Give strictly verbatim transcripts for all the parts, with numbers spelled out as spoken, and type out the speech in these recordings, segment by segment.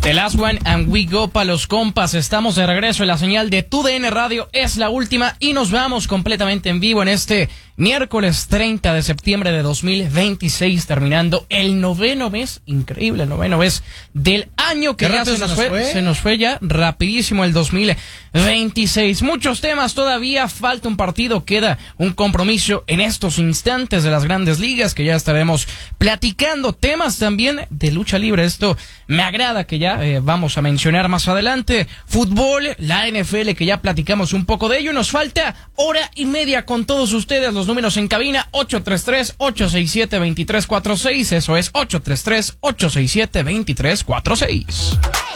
The Last One and We Go pa' los compas. Estamos de regreso en la señal de Tu D N Radio. Es la última y nos vamos completamente en vivo en este miércoles treinta de septiembre de dos mil veintiséis, terminando el noveno mes, increíble, el noveno mes del año que ya se nos fue, fue, se nos fue ya rapidísimo el dos mil veintiséis. Muchos temas todavía, falta un partido, queda un compromiso en estos instantes de las grandes ligas que ya estaremos platicando, temas también de lucha libre, esto me agrada que ya eh, vamos a mencionar más adelante, fútbol, la N F L que ya platicamos un poco de ello, nos falta hora y media con todos ustedes, los números en cabina ocho tres tres, ocho seis siete, dos tres cuatro seis, eso es ocho tres tres, ocho seis siete, dos tres cuatro seis.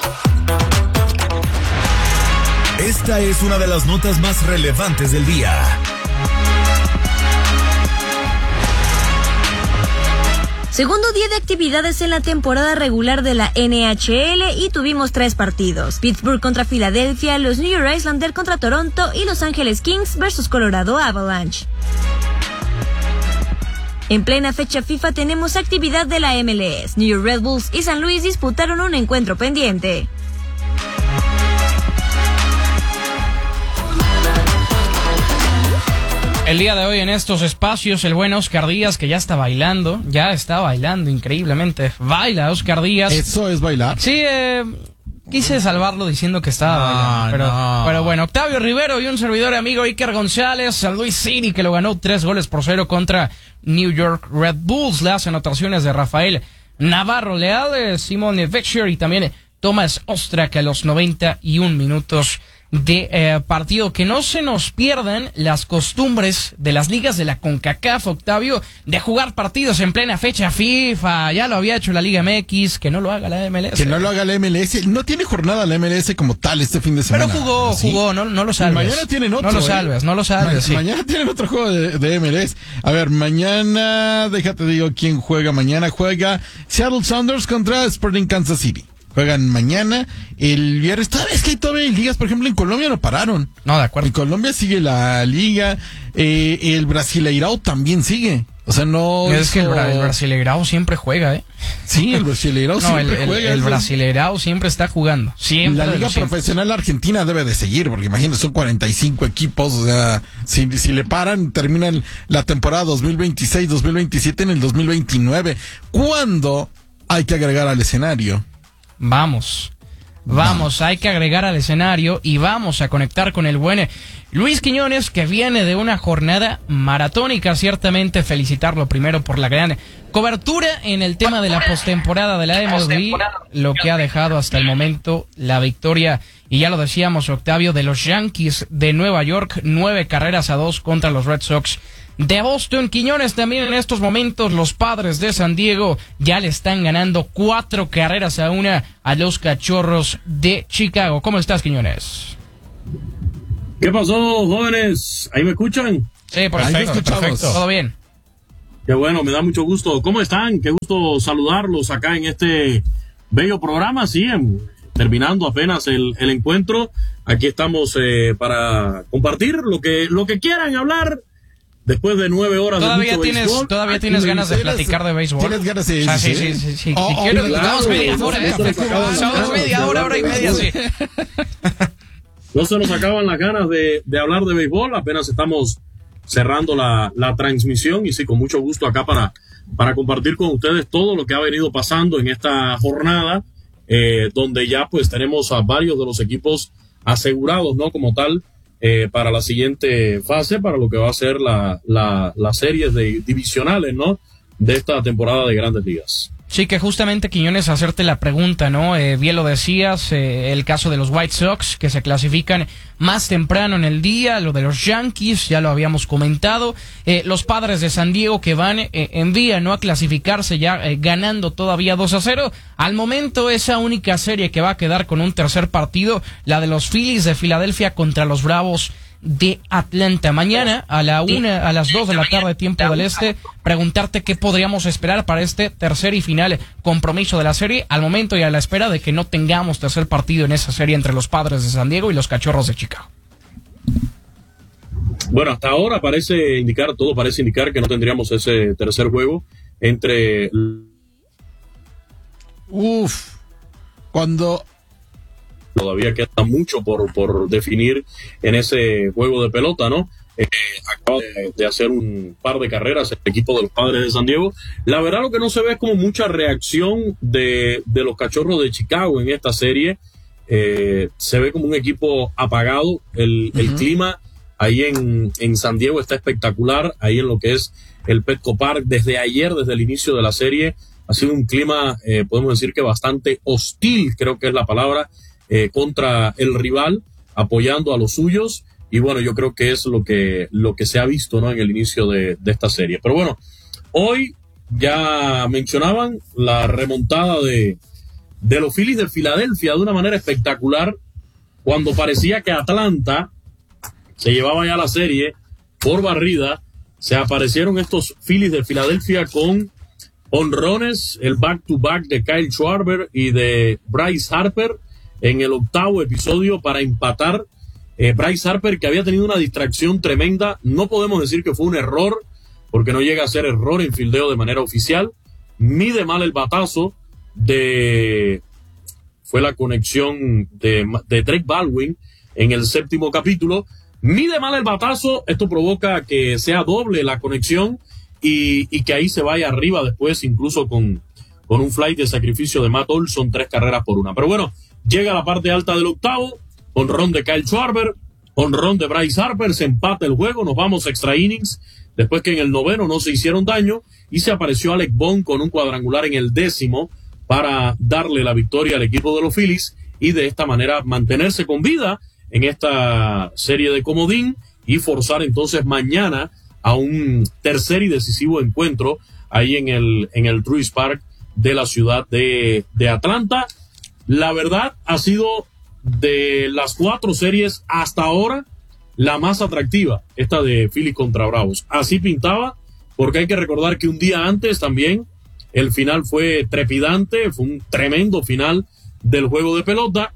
Esta es una de las notas más relevantes del día. Segundo día de actividades en la temporada regular de la N H L y tuvimos tres partidos. Pittsburgh contra Filadelfia, los New York Islanders contra Toronto y Los Ángeles Kings versus Colorado Avalanche. En plena fecha FIFA tenemos actividad de la M L S. New York Red Bulls y San Luis disputaron un encuentro pendiente. El día de hoy en estos espacios, el buen Oscar Díaz, que ya está bailando, ya está bailando increíblemente. Baila Oscar Díaz. ¿Eso es bailar? Sí, eh, quise salvarlo diciendo que estaba no, bailando. Pero, no. pero bueno, Octavio Rivero y un servidor amigo Iker González, San Luis City, que lo ganó tres goles por cero contra New York Red Bulls. Las anotaciones de Rafael Navarro Leal, Simon Vexer y también Thomas Ostrak a los noventa y un minutos de eh, partido. Que no se nos pierdan las costumbres de las ligas de la CONCACAF, Octavio, de jugar partidos en plena fecha FIFA. Ya lo había hecho la Liga M X, que no lo haga la M L S. Que no lo haga la M L S. No tiene jornada la M L S como tal este fin de semana. Pero jugó, ¿sí? jugó, no, no lo salves. Y mañana tienen otro. No lo salves, eh. no lo salves. Ma- sí. Mañana tienen otro juego de, de M L S. A ver, mañana, déjate digo quién juega mañana. Juega Seattle Sounders contra Sporting Kansas City. Juegan mañana, el viernes. Todavía es que hay todavía ligas, por ejemplo, en Colombia no pararon. No, de acuerdo. En Colombia sigue la liga, eh, el Brasileirao también sigue. O sea, no... Es hizo... que el, Bra- el Brasileirao siempre juega, ¿eh? Sí, el Brasileirao no, siempre el, juega. El, el Brasileirao siempre está jugando. Siempre. La liga profesional argentina debe de seguir, porque imagínate, son cuarenta y cinco equipos. O sea, si, si le paran, terminan la temporada dos mil veintiséis dos mil veintisiete en el dos mil veintinueve. ¿Cuándo hay que agregar al escenario? Vamos, vamos, hay que agregar al escenario y vamos a conectar con el buen Luis Quiñones, que viene de una jornada maratónica. Ciertamente felicitarlo primero por la gran cobertura en el tema de la postemporada de la M L B, lo que ha dejado hasta el momento la victoria, y ya lo decíamos, Octavio, de los Yankees de Nueva York, nueve carreras a dos contra los Red Sox de Boston. Quiñones, también en estos momentos los Padres de San Diego ya le están ganando cuatro carreras a una a los Cachorros de Chicago. ¿Cómo estás, Quiñones? ¿Qué pasó, jóvenes? ¿Ahí me escuchan? Sí, perfecto, perfecto. Todo bien. Qué bueno, me da mucho gusto. ¿Cómo están? Qué gusto saludarlos acá en este bello programa. Sí, en, terminando apenas el, el encuentro. Aquí estamos eh, para compartir lo que, lo que quieran hablar. Después de nueve horas ¿Todavía de mucho tienes, béisbol. ¿Todavía tienes ganas de platicar de béisbol? ¿Tienes ganas de...? Ah, sí, sí, sí. sí. Oh, si oh, quieres, claro, damos media no hora. se nos acaban Somos las media ganas. hora, hora y media, sí. No se nos acaban las ganas de, de hablar de béisbol. Apenas estamos cerrando la, la transmisión. Y sí, con mucho gusto acá para, para compartir con ustedes todo lo que ha venido pasando en esta jornada. Eh, donde ya pues tenemos a varios de los equipos asegurados, ¿no? Como tal. Eh, para la siguiente fase, para lo que va a ser la, la, las series de, divisionales, ¿no? De esta temporada de Grandes Ligas. Sí, que justamente, Quiñones, hacerte la pregunta, ¿no? Eh, bien lo decías, eh, el caso de los White Sox, que se clasifican más temprano en el día, lo de los Yankees, ya lo habíamos comentado, eh, los Padres de San Diego que van eh, en vía, ¿no? A clasificarse ya eh, ganando todavía dos a cero. Al momento, esa única serie que va a quedar con un tercer partido, la de los Phillies de Filadelfia contra los Bravos de Atlanta. Mañana a la una, a las dos de la tarde, tiempo del este, preguntarte qué podríamos esperar para este tercer y final compromiso de la serie, al momento y a la espera de que no tengamos tercer partido en esa serie entre los Padres de San Diego y los Cachorros de Chicago. Bueno, hasta ahora parece indicar, todo parece indicar que no tendríamos ese tercer juego entre... Uf. cuando... Todavía queda mucho por, por definir en ese juego de pelota, ¿no? Eh, acaba de, de hacer un par de carreras el equipo de los Padres de San Diego. La verdad lo que no se ve es como mucha reacción de, de los Cachorros de Chicago en esta serie. Eh, se ve como un equipo apagado. El, uh-huh. el clima ahí en, en San Diego está espectacular, ahí en lo que es el Petco Park. Desde ayer, desde el inicio de la serie, ha sido un clima, eh, podemos decir que bastante hostil, creo que es la palabra, Eh, contra el rival, apoyando a los suyos, y bueno, yo creo que es lo que, lo que se ha visto, ¿no? En el inicio de, de esta serie. Pero bueno, hoy ya mencionaban la remontada de, de los Phillies de Filadelfia de una manera espectacular, cuando parecía que Atlanta se llevaba ya la serie por barrida. Se aparecieron estos Phillies de Filadelfia con honrones, el back-to-back de Kyle Schwarber y de Bryce Harper en el octavo episodio para empatar. eh, Bryce Harper, que había tenido una distracción tremenda, no podemos decir que fue un error, porque no llega a ser error en fildeo de manera oficial. Mide mal el batazo de... fue la conexión de, de Drake Baldwin en el séptimo capítulo. Mide mal el batazo, esto provoca que sea doble la conexión y, y que ahí se vaya arriba después, incluso con, con un fly de sacrificio de Matt Olson, tres carreras por una. Pero bueno, llega a la parte alta del octavo, honrón de Kyle Schwarber, honrón de Bryce Harper, se empata el juego, nos vamos a extra innings, después que en el noveno no se hicieron daño, y se apareció Alec Bohm con un cuadrangular en el décimo para darle la victoria al equipo de los Phillies, y de esta manera mantenerse con vida en esta serie de comodín, y forzar entonces mañana a un tercer y decisivo encuentro ahí en el, en el Truist Park de la ciudad de, de Atlanta. La verdad ha sido de las cuatro series hasta ahora la más atractiva, esta de Phillies contra Bravos. Así pintaba, porque hay que recordar que un día antes también el final fue trepidante, fue un tremendo final del juego de pelota.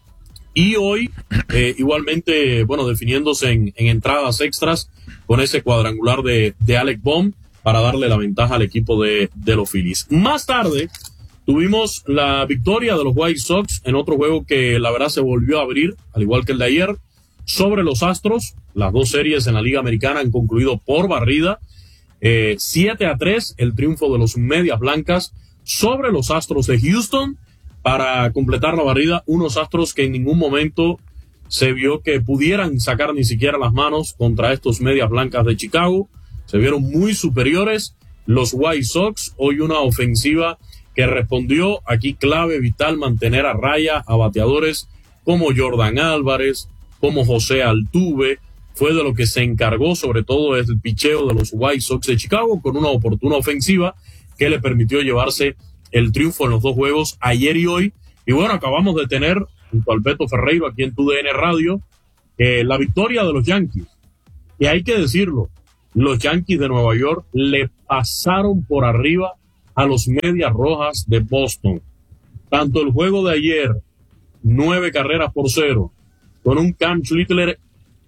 Y hoy, eh, igualmente, bueno, definiéndose en, en entradas extras con ese cuadrangular de, de Alec Bohm para darle la ventaja al equipo de, de los Phillies. Más tarde tuvimos la victoria de los White Sox en otro juego que la verdad se volvió a abrir, al igual que el de ayer, sobre los Astros. Las dos series en la Liga Americana han concluido por barrida. Eh, siete a tres, el triunfo de los Medias Blancas sobre los Astros de Houston para completar la barrida. Unos Astros que en ningún momento se vio que pudieran sacar ni siquiera las manos contra estos Medias Blancas de Chicago. Se vieron muy superiores los White Sox. Hoy una ofensiva que respondió, aquí clave, vital, mantener a raya a bateadores como Jordan Álvarez, como José Altuve. Fue de lo que se encargó sobre todo el picheo de los White Sox de Chicago, con una oportuna ofensiva que le permitió llevarse el triunfo en los dos juegos ayer y hoy. Y bueno, acabamos de tener, junto al Beto Ferreiro aquí en T U D N Radio, eh, la victoria de los Yankees. Y hay que decirlo, los Yankees de Nueva York le pasaron por arriba a los Medias Rojas de Boston. Tanto el juego de ayer, nueve carreras por cero, con un Cam Schlittler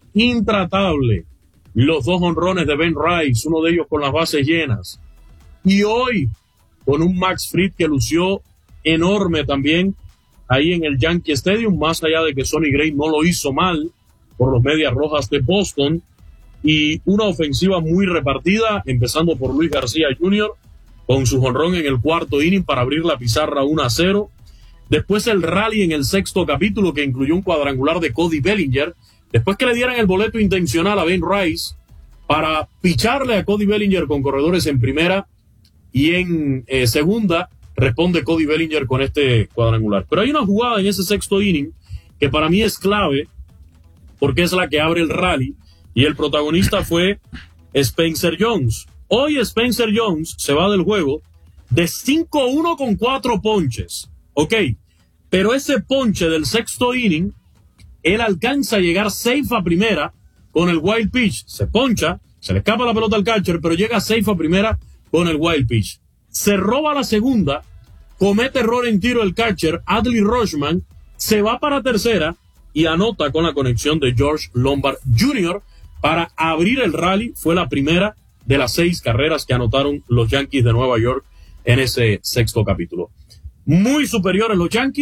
intratable, los dos honrones de Ben Rice, uno de ellos con las bases llenas, y hoy con un Max Fried que lució enorme también ahí en el Yankee Stadium, más allá de que Sonny Gray no lo hizo mal por los Medias Rojas de Boston, y una ofensiva muy repartida, empezando por Luis García junior, con su jonrón en el cuarto inning para abrir la pizarra uno a cero. Después el rally en el sexto capítulo que incluyó un cuadrangular de Cody Bellinger, después que le dieran el boleto intencional a Ben Rice para picharle a Cody Bellinger con corredores en primera, y en eh, segunda responde Cody Bellinger con este cuadrangular. Pero hay una jugada en ese sexto inning que para mí es clave, porque es la que abre el rally, y el protagonista fue Spencer Jones. Hoy Spencer Jones se va del juego de cinco uno con cuatro ponches. Ok, pero ese ponche del sexto inning, él alcanza a llegar safe a primera con el wild pitch. Se poncha, se le escapa la pelota al catcher, pero llega safe a primera con el wild pitch. Se roba la segunda, comete error en tiro el catcher, Adley Rutschman, se va para tercera y anota con la conexión de George Lombard junior para abrir el rally. Fue la primera de las seis carreras que anotaron los Yankees de Nueva York en ese sexto capítulo. Muy superiores los Yankees,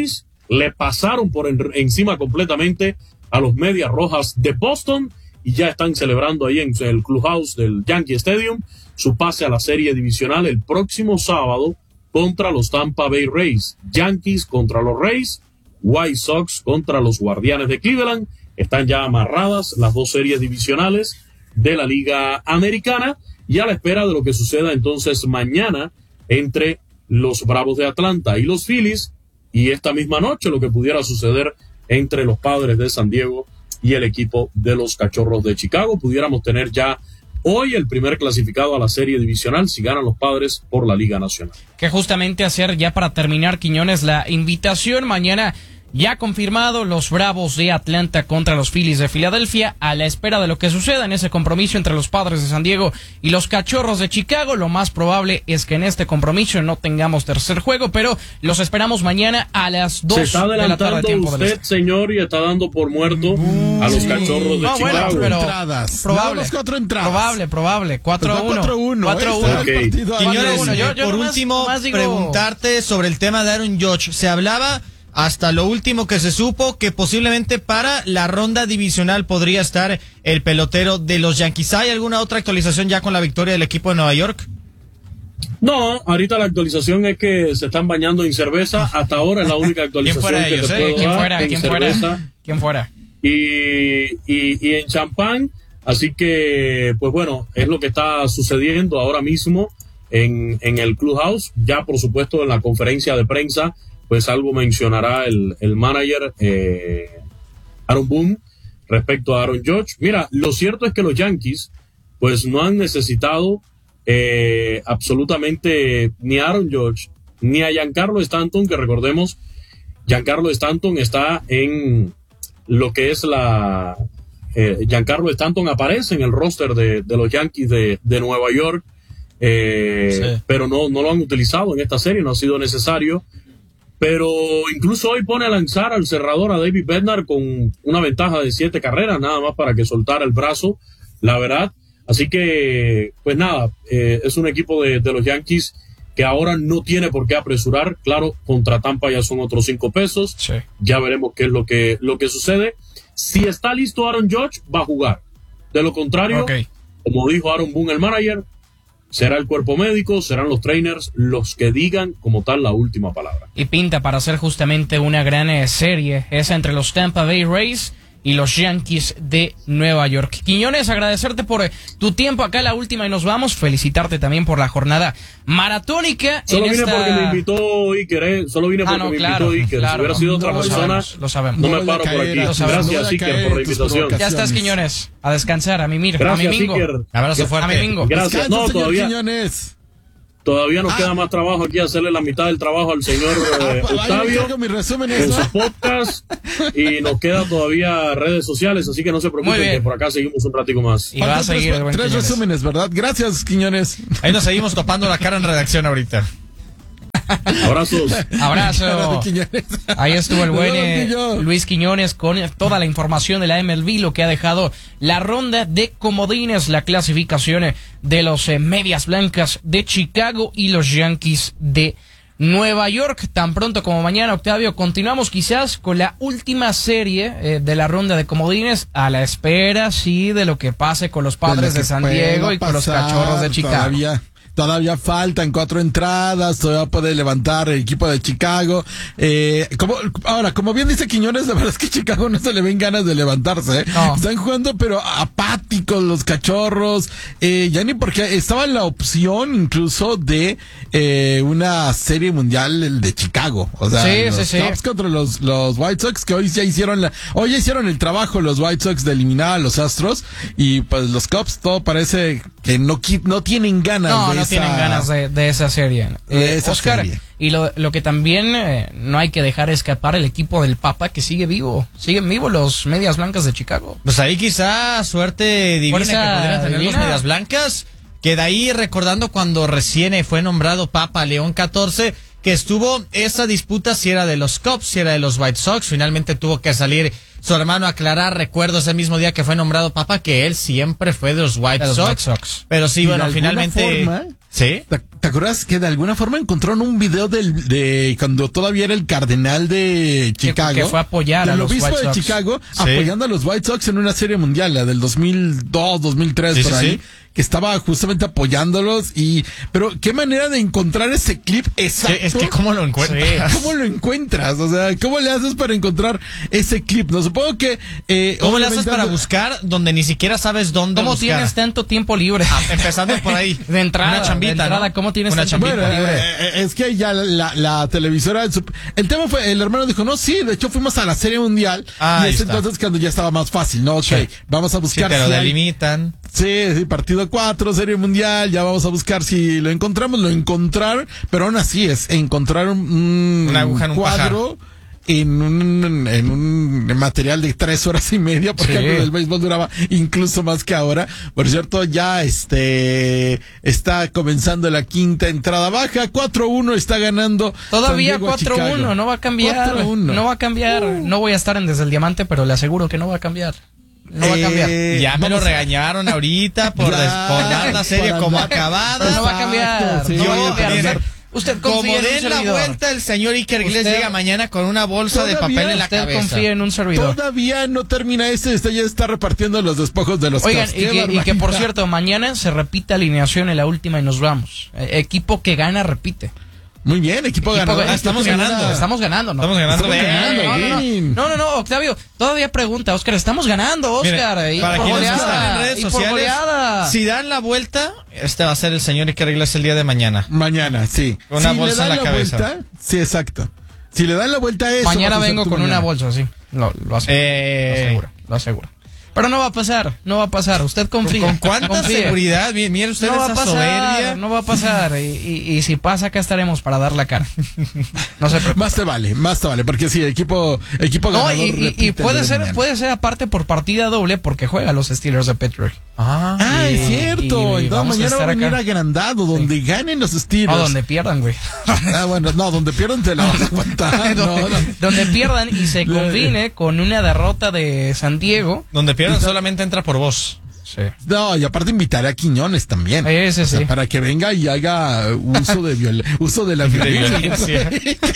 le pasaron por en, encima completamente a los Medias Rojas de Boston y ya están celebrando ahí en el clubhouse del Yankee Stadium su pase a la serie divisional el próximo sábado contra los Tampa Bay Rays. Yankees contra los Rays, White Sox contra los Guardianes de Cleveland. Están ya amarradas las dos series divisionales de la Liga Americana y a la espera de lo que suceda entonces mañana entre los Bravos de Atlanta y los Phillies, y esta misma noche lo que pudiera suceder entre los Padres de San Diego y el equipo de los Cachorros de Chicago. Pudiéramos tener ya hoy el primer clasificado a la serie divisional si ganan los Padres por la Liga Nacional. Que justamente hacer ya para terminar, Quiñones, la invitación mañana. Ya confirmado, los Bravos de Atlanta contra los Phillies de Filadelfia, a la espera de lo que suceda en ese compromiso entre los Padres de San Diego y los Cachorros de Chicago. Lo más probable es que en este compromiso no tengamos tercer juego, pero los esperamos mañana a las dos de la tarde, tiempo usted, del este. Señor, y está dando por muerto uh, a los sí. Cachorros de no, Chicago. Bueno, pero entradas. Probable, no, cuatro entradas. probable, probable, cuatro a uno. cuatro a uno. Okay. Quiñones, yo, yo por nomás, último, nomás digo... preguntarte sobre el tema de Aaron Judge. Se hablaba... Hasta lo último que se supo, que posiblemente para la ronda divisional podría estar el pelotero de los Yankees. ¿Hay alguna otra actualización ya con la victoria del equipo de Nueva York? No, ahorita la actualización es que se están bañando en cerveza. Hasta ahora es la única actualización ¿Quién fuera que ellos, te eh? puedo ¿Quién dar, fuera? en ¿Quién cerveza fuera? ¿Quién fuera? Y, y, y en champán. Así que, pues bueno, es lo que está sucediendo ahora mismo en, en el clubhouse. Ya, por supuesto, en la conferencia de prensa, pues algo mencionará el, el manager eh, Aaron Boone respecto a Aaron Judge. Mira, lo cierto es que los Yankees pues no han necesitado eh, absolutamente ni a Aaron Judge ni a Giancarlo Stanton, que recordemos, Giancarlo Stanton está en lo que es la... Eh, Giancarlo Stanton aparece en el roster de, de los Yankees de, de Nueva York, eh, sí. pero no, no lo han utilizado en esta serie, no ha sido necesario. Pero incluso hoy pone a lanzar al cerrador a David Bednar con una ventaja de siete carreras, nada más para que soltara el brazo, la verdad. Así que, pues nada, eh, es un equipo de, de los Yankees que ahora no tiene por qué apresurar. Claro, contra Tampa ya son otros cinco pesos. Sí. Ya veremos qué es lo que, lo que sucede. Si está listo Aaron Judge, va a jugar. De lo contrario, okay. como dijo Aaron Boone, el manager, será el cuerpo médico, serán los trainers los que digan como tal la última palabra. Y pinta para hacer justamente una gran eh, serie, esa entre los Tampa Bay Rays y los Yankees de Nueva York. Quiñones, agradecerte por eh, tu tiempo acá, la última, y nos vamos. Felicitarte también por la jornada maratónica. Solo en vine esta... porque me invitó Iker, ¿eh? Solo vine porque ah, no, me claro, invitó Iker. Claro, si hubiera sido no, otra lo persona, sabemos, lo sabemos. no no me paro por aquí. Gracias, Iker, por la invitación. Ya estás, Quiñones. A descansar, a mimir, Gracias, a mi mingo. Iker. Abrazo fuerte. A mi mingo. Gracias. No, todavía... Quiñones. Todavía nos ah. queda más trabajo aquí, hacerle la mitad del trabajo al señor eh, ah, Octavio mi resumen en ¿no? su podcast, y nos queda todavía redes sociales, así que no se preocupen que por acá seguimos un ratico más. Y va a seguir tres, el buen tres resúmenes, ¿verdad? Gracias, Quiñones. Ahí nos seguimos topando la cara en redacción ahorita. Abrazos. Abrazo. Ahí estuvo el buen eh, Luis Quiñones con toda la información de la M L B, lo que ha dejado la ronda de comodines, la clasificación de los eh, Medias Blancas de Chicago y los Yankees de Nueva York. Tan pronto como mañana, Octavio, continuamos quizás con la última serie eh, de la ronda de comodines, a la espera, sí, de lo que pase con los Padres de, de San Diego y con los Cachorros de Chicago. Todavía. Todavía faltan cuatro entradas, todavía puede levantar el equipo de Chicago. Eh, como, ahora, como bien dice Quiñones, la verdad es que Chicago no se le ven ganas de levantarse. ¿eh? No. Están jugando, pero apáticos los Cachorros. Eh, ya ni porque estaba en la opción incluso de eh, una serie mundial el de Chicago. O sea, sí, los sí, Cubs sí. contra los, los White Sox, que hoy ya hicieron la, hoy ya hicieron el trabajo los White Sox de eliminar a los Astros. Y pues los Cubs, todo parece que no, no tienen ganas no, de no esa... tienen ganas de, de esa serie. De Eh, esa Oscar, serie. y lo, lo que también eh, no hay que dejar escapar, el equipo del Papa que sigue vivo. Siguen vivos los Medias Blancas de Chicago. Pues ahí quizá suerte divina Fuerza que pudieran tener divina. los Medias Blancas. Que de ahí recordando cuando recién fue nombrado Papa León catorce, que estuvo esa disputa si era de los Cubs, si era de los White Sox. Finalmente tuvo que salir su hermano a aclarar, recuerdo ese mismo día que fue nombrado Papa, que él siempre fue de los White, De los Sox, White Sox. Pero sí, Y bueno, de alguna finalmente... forma, ¿Sí? ¿Te, te acuerdas que de alguna forma encontraron un video del, de cuando todavía era el cardenal de Chicago? Que, que fue a apoyar a el los obispo White Sox. de Chicago, Sí. apoyando a los White Sox en una serie mundial, la del dos mil dos, dos mil tres, Sí, por sí, ahí. sí. Que estaba justamente apoyándolos y, pero qué manera de encontrar ese clip exacto. Es que cómo lo encuentras. ¿Cómo lo encuentras? O sea, ¿cómo le haces para encontrar ese clip? No, supongo que, eh, ¿Cómo le haces obviamente- para buscar donde ni siquiera sabes dónde ¿Cómo buscar? tienes tanto tiempo libre? Ah, empezando por ahí. De entrada, Una chambita, de entrada, ¿no? ¿cómo tienes Una tanto chambita. tiempo Bueno, libre? eh, es que ya la, la televisora, el tema fue, el hermano dijo, no, sí, de hecho fuimos a la serie mundial Ah, y ahí es está. entonces cuando ya estaba más fácil, ¿no? Ok, Sí. vamos a Sí, buscar pero si hay- delimitan. Sí, sí, partido cuatro, serie mundial, ya vamos a buscar si lo encontramos, lo encontraron, pero aún así es encontrar un, un Una aguja en un cuadro en un, en un material de tres horas y media, porque Sí. algo del béisbol duraba incluso más que ahora. Por cierto, ya este está comenzando la quinta entrada baja, cuatro uno está ganando. Todavía San Diego a cuatro uno, Chicago. no va a cambiar. cuatro uno. No va a cambiar. No voy a estar en Desde el Diamante, pero le aseguro que no va a cambiar. No va a cambiar. Eh, Ya me lo vamos a- regañaron ahorita por, Ya, des- por dar la serie por como andar- acabada. Pero no va a cambiar. Exacto, sí. No va a Yo, cambiar. mire, Usted Como confía en un den la servidor. vuelta, el señor Iker Iglesias Usted- llega mañana con una bolsa de Todavía papel en la Usted cabeza. confía en un servidor. Todavía no termina este, este ya está repartiendo los despojos de los Oigan, Cubs. y Qué que, y que por barbaridad. cierto, mañana se repite alineación en la última y nos vamos. Eh, equipo que gana, repite. Muy bien, equipo, Equipo ganador. que- estamos Esta ganando. semana- Estamos ganando, ¿no? Estamos ganando Estamos bien. ganando, No, no, no. bien. No, no, no, Octavio, todavía pregunta, Oscar, estamos ganando, Mire, Oscar. y para por quienes goleada, están en redes y por sociales, goleada. si dan la vuelta, este va a ser el señor Iker Iglesias el día de mañana. Mañana, sí. Con una Si bolsa le dan en la cabeza. Vuelta, sí, exacto. Si le dan la vuelta a eso. Mañana vas a hacer vengo tú con mañana. una bolsa, sí. Lo, lo aseguro. Eh, Lo aseguro, lo aseguro. Pero no va a pasar, no va a pasar. Usted confía. ¿Con cuánta confíe. seguridad? Mire, mire usted No va a esa pasar, soberbia. no va a pasar. Y, y, y si pasa, acá estaremos para dar la cara. No se preocupe. Más te vale, más te vale, porque sí, equipo, equipo No, ganador. y, y- y repite el puede día de ser, mañana. puede ser aparte por partida doble porque juega los Steelers de Pittsburgh. Ah, Ah, y- es cierto. y Entonces vamos a mañana va a estar venir acá. agrandado, donde ganen los Steelers. No, donde pierdan, güey. Ah, bueno, no, donde pierdan te la vas a aguantar. No, donde, no. donde pierdan y se combine con una derrota de San Diego. donde pierdan solamente entra por vos. Sí. No, y aparte invitaré a Quiñones también. Ese O sea, sí. para que venga y haga uso de viol uso de la violencia.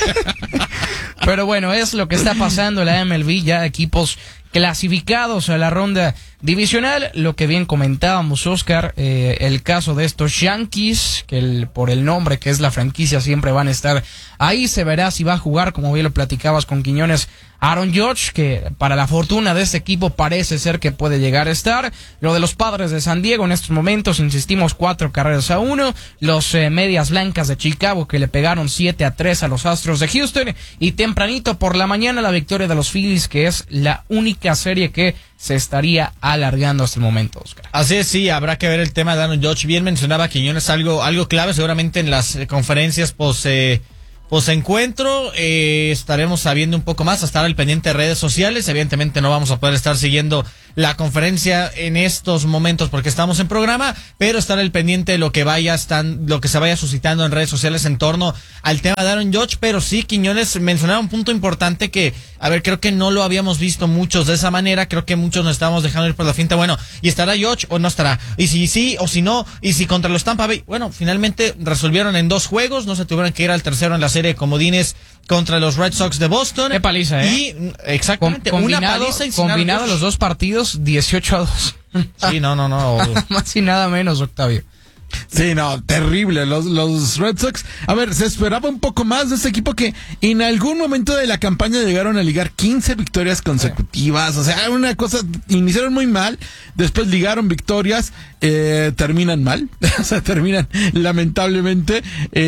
Pero bueno, es lo que está pasando en la M L B, ya equipos clasificados a la ronda divisional. Lo que bien comentábamos, Oscar, eh, el caso de estos Yankees, que el, por el nombre que es la franquicia siempre van a estar ahí. Se verá si va a jugar, como bien lo platicabas con Quiñones, Aaron Judge, que para la fortuna de este equipo parece ser que puede llegar a estar. Lo de los Padres de San Diego en estos momentos, insistimos, cuatro carreras a uno. Los eh, Medias Blancas de Chicago que le pegaron siete a tres a los Astros de Houston. Y tempranito por la mañana la victoria de los Phillies, que es la única serie que se estaría alargando hasta el momento, Oscar. Así es, sí, habrá que ver el tema de Aaron Judge. Bien mencionaba Quiñones algo, algo clave, seguramente en las eh, conferencias pos, eh, pos encuentro eh, estaremos sabiendo un poco más, a estar al pendiente de redes sociales. Evidentemente no vamos a poder estar siguiendo la conferencia en estos momentos porque estamos en programa, pero estar al pendiente de lo que vaya están, lo que se vaya suscitando en redes sociales en torno al tema de Aaron Judge. Pero sí, Quiñones mencionaba un punto importante que, a ver, creo que no lo habíamos visto muchos de esa manera. Creo que muchos nos estábamos dejando ir por la finta. Bueno, ¿y estará Judge o no estará? Y si sí o si no, y si contra los Tampa Bay. Bueno, finalmente resolvieron en dos juegos, no se tuvieron que ir al tercero en la serie de comodines contra los Red Sox de Boston. Qué paliza, ¿eh? Y exactamente, Com- una combinado paliza y sin combinado Aaron los Judge. dos partidos, dieciocho a dos. Sí, no, no, no. Más y nada menos, Octavio. Sí, no, terrible. Los, los Red Sox, a ver, se esperaba un poco más de este equipo que en algún momento de la campaña llegaron a ligar quince victorias consecutivas. O sea, una cosa, iniciaron muy mal, después ligaron victorias, eh, terminan mal, o sea, terminan lamentablemente.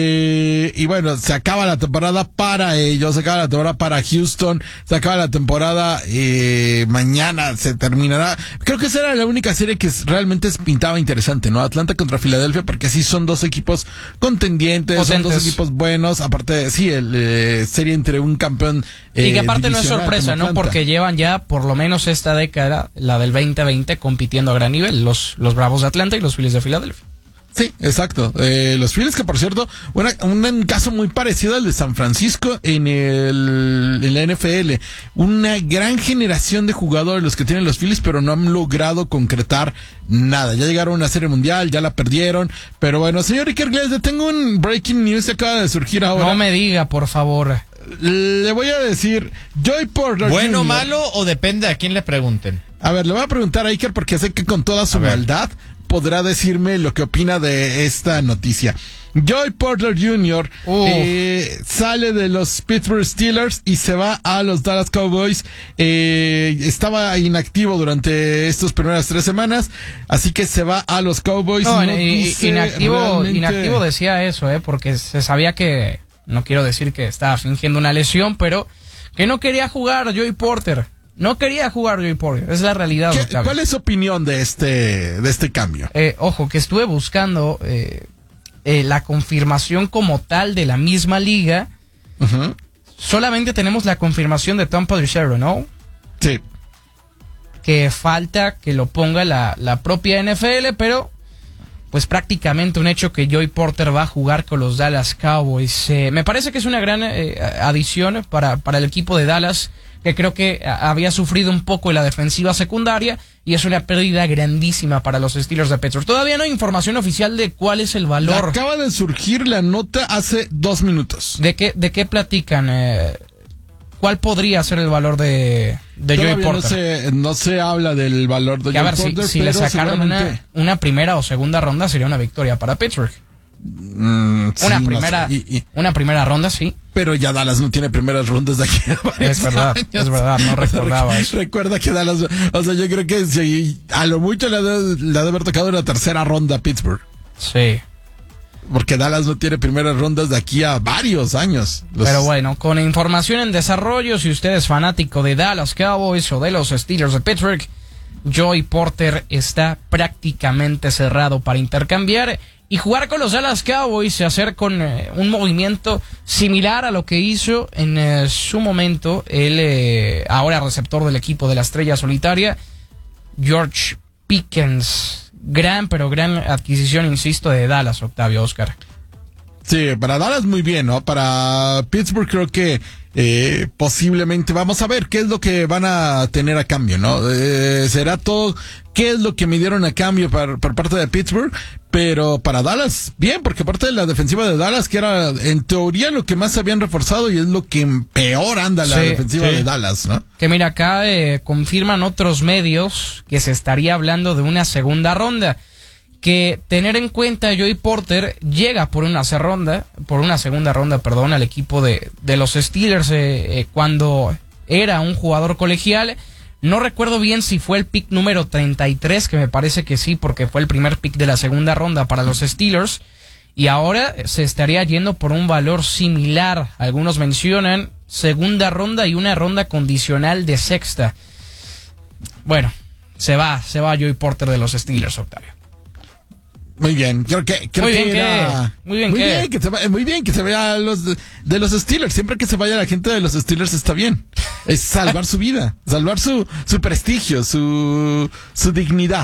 Eh, y bueno, se acaba la temporada para ellos, se acaba la temporada para Houston, se acaba la temporada, eh, mañana se terminará. Creo que esa era la única serie que realmente pintaba interesante, ¿no? Atlanta contra Filadelfia, porque sí son dos equipos contendientes, son dos Potentes. equipos buenos, aparte sí, el eh, serie entre un campeón eh, Y que aparte no es divisional sorpresa, como ¿no? Atlanta. Porque llevan ya por lo menos esta década, la del veinte veinte, compitiendo a gran nivel, los, los Bravos de Atlanta y los Phillies de Filadelfia. Sí, exacto. Eh, los Phillies, que por cierto, una, un caso muy parecido al de San Francisco en el en la N F L. Una gran generación de jugadores los que tienen los Phillies, pero no han logrado concretar nada. Ya llegaron a una serie mundial, ya la perdieron. Pero bueno, señor Iker Gliese, tengo un breaking news que acaba de surgir ahora. No me diga, por favor. Le voy a decir, Joey Porter ¿Bueno, junior malo o depende a quién le pregunten? A ver, le voy a preguntar a Iker porque sé que con toda su maldad podrá decirme lo que opina de esta noticia. Joey Porter junior eh, sale de los Pittsburgh Steelers y se va a los Dallas Cowboys. Eh, estaba inactivo durante estas primeras tres semanas, así que se va a los Cowboys. No, no y, inactivo, realmente... inactivo decía eso, eh, porque se sabía que, no quiero decir que estaba fingiendo una lesión, pero que no quería jugar Joey Porter. No quería jugar Joey Porter, es la realidad. ¿Qué, ¿Cuál es su opinión de este de este cambio? Eh, ojo, que estuve buscando eh, eh, la confirmación como tal de la misma liga. Uh-huh. Solamente tenemos la confirmación de Tom Pelissero, ¿no? Sí. Que falta que lo ponga la, la propia N F L, pero pues prácticamente un hecho que Joey Porter va a jugar con los Dallas Cowboys. Eh, me parece que es una gran eh, adición para, para el equipo de Dallas, que creo que había sufrido un poco en la defensiva secundaria y es una pérdida grandísima para los Steelers de Pittsburgh. Todavía no hay información oficial de cuál es el valor. Acaba de surgir la nota hace dos minutos. ¿De qué, de qué platican? Eh, ¿Cuál podría ser el valor de, de Joey Porter? No se, no se habla del valor de que Joey a ver, Porter. Si, si le sacaron seguramente... una, una primera o segunda ronda sería una victoria para Pittsburgh. Mm, sí, una primera no sé. y, y, una primera ronda, sí. Pero ya Dallas no tiene primeras rondas de aquí a Es verdad, años. es verdad, no recordaba eso. Recuerda que Dallas, o sea, yo creo que si a lo mucho le ha de, le ha de haber tocado una tercera ronda a Pittsburgh. Sí. Porque Dallas no tiene primeras rondas de aquí a varios años. Los... Pero bueno, con información en desarrollo, si usted es fanático de Dallas Cowboys o de los Steelers de Pittsburgh, Joey Porter está prácticamente cerrado para intercambiar y jugar con los Dallas Cowboys y hacer con eh, un movimiento similar a lo que hizo en eh, su momento el eh, ahora receptor del equipo de la Estrella Solitaria, George Pickens. Gran, pero gran adquisición, insisto, de Dallas, Octavio, Oscar. Sí, para Dallas muy bien, ¿no? Para Pittsburgh creo que eh, posiblemente vamos a ver qué es lo que van a tener a cambio, ¿no? Eh, será todo qué es lo que me dieron a cambio por, por parte de Pittsburgh, pero para Dallas, bien, porque parte de la defensiva de Dallas, que era en teoría lo que más habían reforzado y es lo que peor anda la sí, defensiva sí. de Dallas, ¿no? Que mira, acá eh, confirman otros medios que se estaría hablando de una segunda ronda. Que tener en cuenta Joey Porter llega por una ronda, por una segunda ronda, perdón, al equipo de, de los Steelers eh, eh, cuando era un jugador colegial. No recuerdo bien si fue el pick número treinta y tres, que me parece que sí, porque fue el primer pick de la segunda ronda para los Steelers. Y ahora se estaría yendo por un valor similar. Algunos mencionan segunda ronda y una ronda condicional de sexta. Bueno, se va, se va Joey Porter de los Steelers, Octavio. Muy bien, creo que, creo muy, bien que era... muy bien, muy que bien que se vaya, muy bien que se vaya a los de, de los Steelers. Siempre que se vaya la gente de los Steelers está bien. Es salvar su vida, salvar su su prestigio, su su dignidad.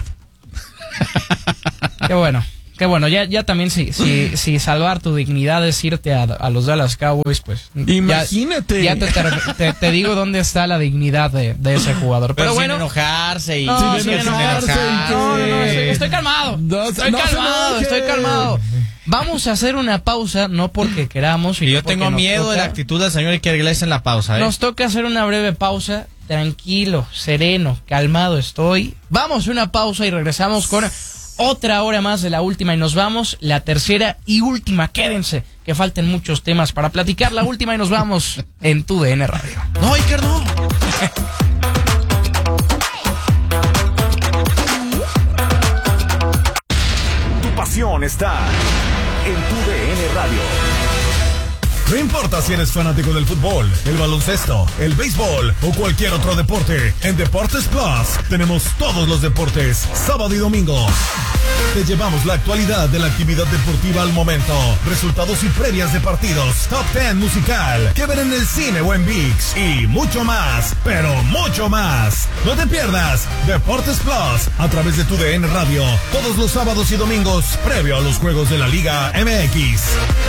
Qué bueno. Qué bueno, ya, ya también si, si, si salvar tu dignidad es irte a, a los Dallas Cowboys, pues... Imagínate. Ya, ya te, te, te, te digo dónde está la dignidad de, de ese jugador. Pero, Pero bueno... sin enojarse y... No, sin sin enojarse. enojarse. No, no, no, estoy, estoy calmado. No, estoy no calmado, estoy calmado. Vamos a hacer una pausa, no porque queramos... Y yo tengo miedo toca, de la actitud del señor Iker Gliese en la pausa, ¿eh? Nos toca hacer una breve pausa. Tranquilo, sereno, calmado estoy. Vamos a una pausa y regresamos con... otra hora más de la última y nos vamos, la tercera y última, quédense, que falten muchos temas para platicar, la última y nos vamos en tu D N Radio. No, Iker, no. Tu pasión está en tu D N Radio. No importa si eres fanático del fútbol, el baloncesto, el béisbol o cualquier otro deporte, en Deportes Plus tenemos todos los deportes, sábado y domingo. Te llevamos la actualidad de la actividad deportiva al momento, resultados y previas de partidos, top diez musical, que ver en el cine o en ViX y mucho más, pero mucho más. No te pierdas Deportes Plus a través de tu D N Radio, todos los sábados y domingos, previo a los juegos de la Liga M X.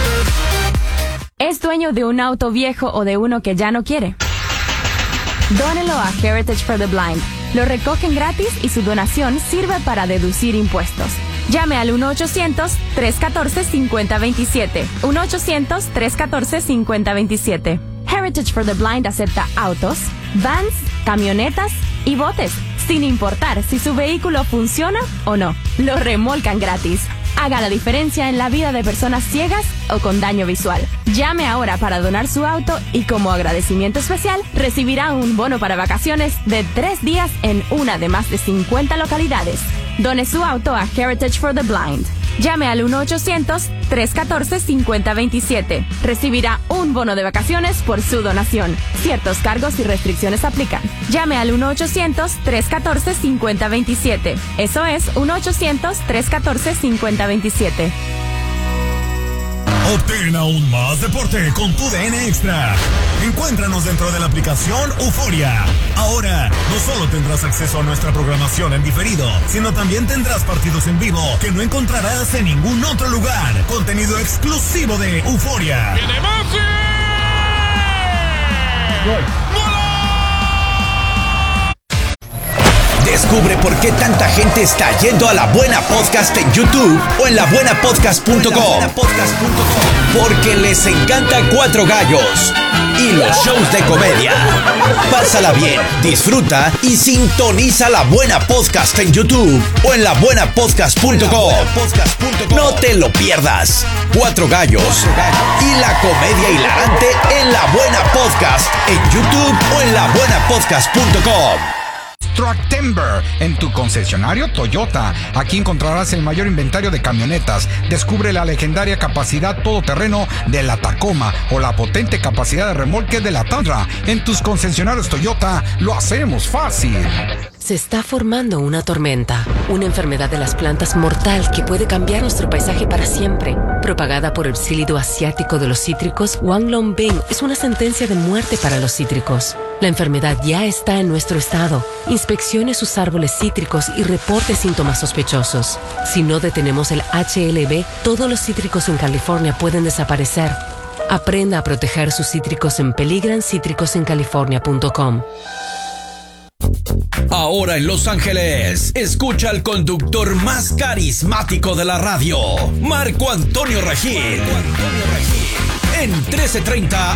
¿Es dueño de un auto viejo o de uno que ya no quiere? Dónelo a Heritage for the Blind. Lo recogen gratis y su donación sirve para deducir impuestos. Llame al uno ochocientos, tres catorce, cincuenta veintisiete. uno ochocientos, tres catorce, cincuenta veintisiete. Heritage for the Blind acepta autos, vans, camionetas y botes, sin importar si su vehículo funciona o no. Lo remolcan gratis. Haga la diferencia en la vida de personas ciegas o con daño visual. Llame ahora para donar su auto y como agradecimiento especial recibirá un bono para vacaciones de tres días en una de más de cincuenta localidades. Done su auto a Heritage for the Blind. Llame al uno ochocientos, tres catorce, cincuenta veintisiete. Recibirá un bono de vacaciones por su donación. Ciertos cargos y restricciones aplican. Llame al uno ochocientos, tres catorce, cincuenta veintisiete. Eso es uno ochocientos, tres catorce, cincuenta veintisiete. Obtén aún más deporte con tu D N Extra. Encuéntranos dentro de la aplicación Euforia. Ahora, no solo tendrás acceso a nuestra programación en diferido, sino también tendrás partidos en vivo que no encontrarás en ningún otro lugar. Contenido exclusivo de Euforia. ¡Viene Messi! ¡Gol! Descubre por qué tanta gente está yendo a La Buena Podcast en YouTube o en la buena podcast punto com. Porque les encanta Cuatro Gallos y los shows de comedia. Pásala bien, disfruta y sintoniza La Buena Podcast en YouTube o en la buena podcast punto com. No te lo pierdas. Cuatro Gallos y la comedia hilarante en La Buena Podcast en YouTube o en la buena podcast punto com. Trucktember, en tu concesionario Toyota. Aquí encontrarás el mayor inventario de camionetas. Descubre la legendaria capacidad todoterreno de la Tacoma o la potente capacidad de remolque de la Tundra. En tus concesionarios Toyota lo hacemos fácil. Se está formando una tormenta, una enfermedad de las plantas mortal que puede cambiar nuestro paisaje para siempre. Propagada por el psílido asiático de los cítricos, Wanglongbing es una sentencia de muerte para los cítricos. La enfermedad ya está en nuestro estado. Inspeccione sus árboles cítricos y reporte síntomas sospechosos. Si no detenemos el H L B, todos los cítricos en California pueden desaparecer. Aprenda a proteger sus cítricos en peligran cítricos en california punto com. Ahora en Los Ángeles, escucha al conductor más carismático de la radio, Marco Antonio Regil. En trece treinta